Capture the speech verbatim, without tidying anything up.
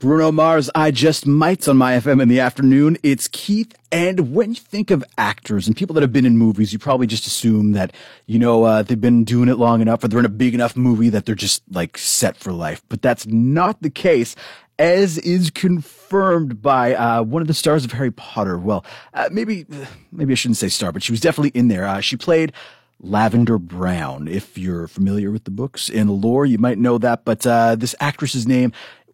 Bruno Mars, I Just Might on my F M in the afternoon. It's Keith. And when you think of actors and people that have been in movies, you probably just assume that, you know, uh, they've been doing it long enough or they're in a big enough movie that they're just like set for life. But that's not the case, as is confirmed by uh, one of the stars of Harry Potter. Well, uh, maybe, maybe I shouldn't say star, but she was definitely in there. Uh, she played Lavender Brown. If you're familiar with the books and the lore, you might know that. But uh, this actress's name